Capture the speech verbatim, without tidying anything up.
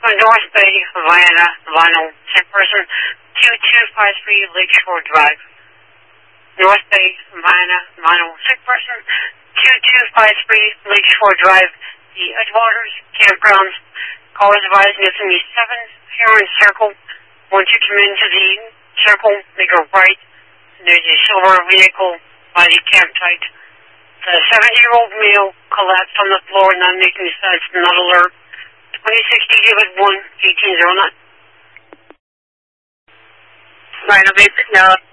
North Bay, Vienna, Vinyl, sick person, two two five three Lakeshore Drive. North Bay, Vienna, Vinyl, sick person, two two five three Lakeshore Drive. The Edgewaters Campground. Callers advised Anthony seven, Heron Circle. Once you come into the circle, make a right. There's a silver vehicle by the campsite. The seventy-year-old male collapsed on the floor, not making sense, not alert. twenty sixty, give it one, eighteen oh nine. Rhino Basic Note.